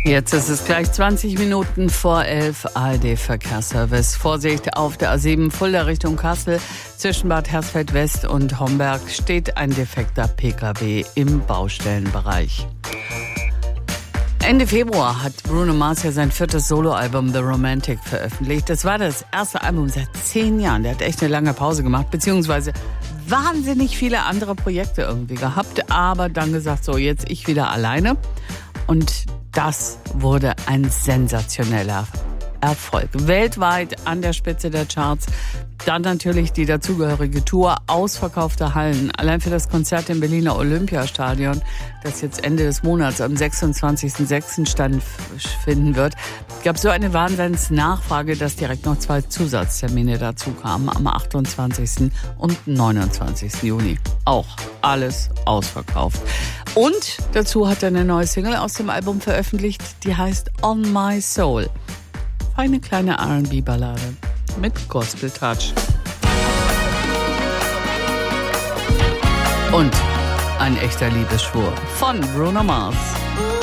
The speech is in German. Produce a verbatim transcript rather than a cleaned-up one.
Jetzt ist es gleich zwanzig Minuten vor elf. A R D-Verkehrsservice. Vorsicht auf der A sieben Fulda Richtung Kassel. Zwischen Bad Hersfeld West und Homberg steht ein defekter P K W im Baustellenbereich. Ende Februar hat Bruno Mars ja sein viertes Soloalbum The Romantic veröffentlicht. Das war das erste Album seit zehn Jahren. Der hat echt eine lange Pause gemacht, beziehungsweise wahnsinnig viele andere Projekte irgendwie gehabt. Aber dann gesagt, so jetzt ich wieder alleine. Und das wurde ein sensationeller Erfolg. Weltweit an der Spitze der Charts. Dann natürlich die dazugehörige Tour, ausverkaufte Hallen. Allein für das Konzert im Berliner Olympiastadion, das jetzt Ende des Monats am sechsundzwanzigsten sechsten stattfinden wird, gab so eine Wahnsinnsnachfrage, dass direkt noch zwei Zusatztermine dazu kamen am achtundzwanzigsten und neunundzwanzigsten Juni. Auch alles ausverkauft. Und dazu hat er eine neue Single aus dem Album veröffentlicht, die heißt On My Soul. Eine kleine R and B-Ballade mit Gospel-Touch. Und ein echter Liebesschwur von Bruno Mars.